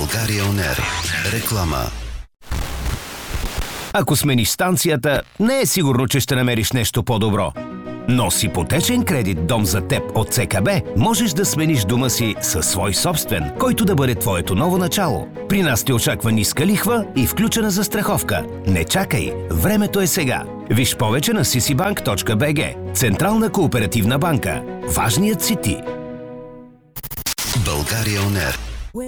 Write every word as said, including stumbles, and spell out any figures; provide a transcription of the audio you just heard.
България он ер. Реклама. Ако смениш станцията, не е сигурно, че ще намериш нещо по-добро. Но с ипотечен кредит «Дом за теб» от Це Ка Бе можеш да смениш дома си със свой собствен, който да бъде твоето ново начало. При нас те очаква ниска лихва и включена застраховка. Не чакай, времето е сега. Виж повече на си си банк точка би джи. Централна кооперативна банка. Важният си ти. България он ер.